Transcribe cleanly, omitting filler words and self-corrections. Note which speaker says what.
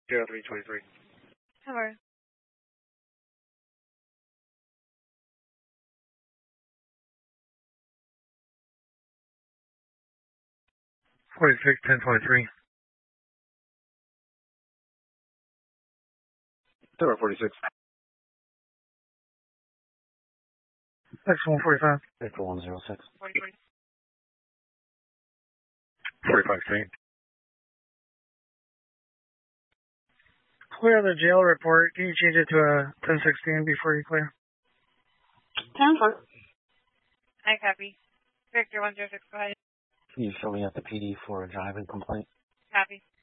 Speaker 1: 0323.
Speaker 2: Hello.
Speaker 1: 461023. 46. X145.
Speaker 3: X106.
Speaker 1: 45
Speaker 4: Clear the jail report. Can you change it to a 1016 before you clear?
Speaker 3: 10-4.
Speaker 2: I copy. Victor 106, go ahead.
Speaker 3: Can you show me at the PD for a driving complaint?
Speaker 2: Copy.